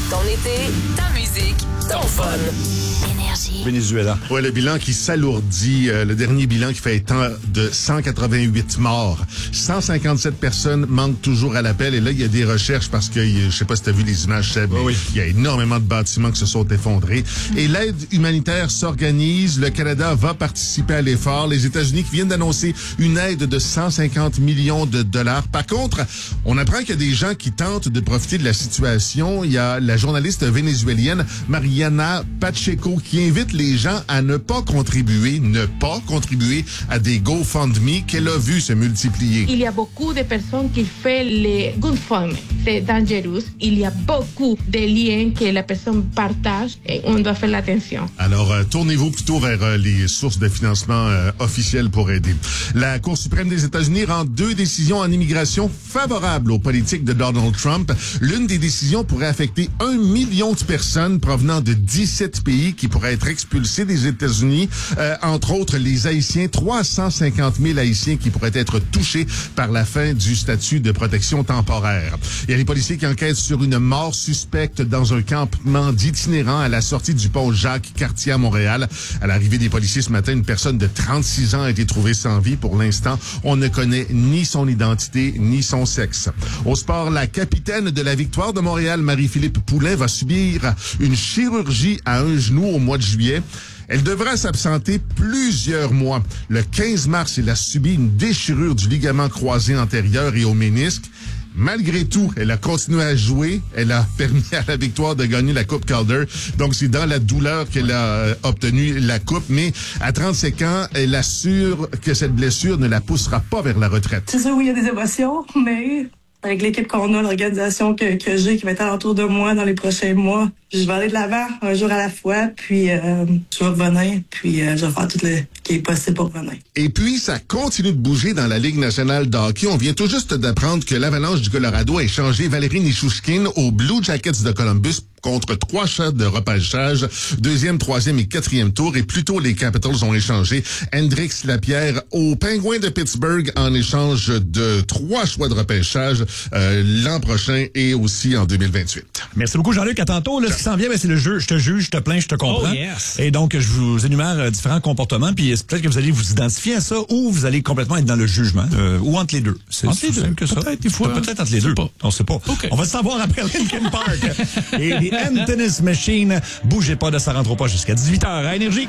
Ton été, ta musique, ton fun. Énergie. Venezuela. Ouais, le bilan qui s'alourdit. Le dernier bilan qui fait état de 188 morts. 157 personnes manquent toujours à l'appel. Et là, il y a des recherches parce que, je sais pas si tu as vu les images, Seb, mais il y a énormément de bâtiments qui se sont effondrés. Et l'aide humanitaire s'organise. Le Canada va participer à l'effort. Les États-Unis qui viennent d'annoncer une aide de 150 millions de dollars. Par contre, on apprend qu'il y a des gens qui tentent de profiter de la situation. Il y a la journaliste vénézuélienne Mariana Pacheco qui invite les gens à ne pas contribuer à des GoFundMe qu'elle a vu se multiplier. Il y a beaucoup de personnes qui font les GoFundMe. C'est dangereux. Il y a beaucoup de liens que la personne partage et on doit faire l'attention. Alors, tournez-vous plutôt vers les sources de financement officielles pour aider. La Cour suprême des États-Unis rend 2 décisions en immigration favorables aux politiques de Donald Trump. L'une des décisions pourrait affecter 1 million de personnes provenant de 17 pays qui pourraient être expulsés des États-Unis. Entre autres, les Haïtiens, 350 000 Haïtiens qui pourraient être touchés par la fin du statut de protection temporaire. Il y a les policiers qui enquêtent sur une mort suspecte dans un campement d'itinérants à la sortie du pont Jacques-Cartier à Montréal. À l'arrivée des policiers ce matin, une personne de 36 ans a été trouvée sans vie. Pour l'instant, on ne connaît ni son identité ni son sexe. Au sport, la capitaine de la Victoire de Montréal, Marie-Philippe Poulin, va subir une chirurgie à un genou au mois de juillet. Elle devra s'absenter plusieurs mois. Le 15 mars, elle a subi une déchirure du ligament croisé antérieur et au ménisque. Malgré tout, elle a continué à jouer. Elle a permis à la Victoire de gagner la Coupe Calder. Donc, c'est dans la douleur qu'elle a obtenu la Coupe. Mais à 35 ans, elle assure que cette blessure ne la poussera pas vers la retraite. C'est sûr, oui, il y a des émotions, mais avec l'équipe qu'on a, l'organisation que j'ai, qui va être autour de moi dans les prochains mois, je vais aller de l'avant, un jour à la fois, puis je vais revenir, puis je vais faire tout ce qui est possible pour revenir. Et puis, ça continue de bouger dans la Ligue nationale de hockey. On vient tout juste d'apprendre que l'Avalanche du Colorado a échangé Valérie Nichushkin aux Blue Jackets de Columbus contre 3 choix de repêchage, 2e, 3e et 4e tour. Et plus tôt, les Capitals ont échangé Hendrix Lapierre aux Penguins de Pittsburgh en échange de 3 choix de repêchage l'an prochain et aussi en 2028. Merci beaucoup, Jean-Luc. À tantôt. Là, ce qui s'en vient, c'est le jeu. Je te juge, je te plains, je te comprends. Oh, yes. Et donc, je vous énumère différents comportements. Puis peut-être que vous allez vous identifier à ça ou vous allez complètement être dans le jugement. Ou entre les deux. C'est entre les deux que ça. Peut-être, des fois. Peut-être entre les deux. On sait pas. Okay. On va le savoir après Linkin Park. Et les M-Tennis Machine. Bougez pas de ça rentre pas jusqu'à 18h à Énergie.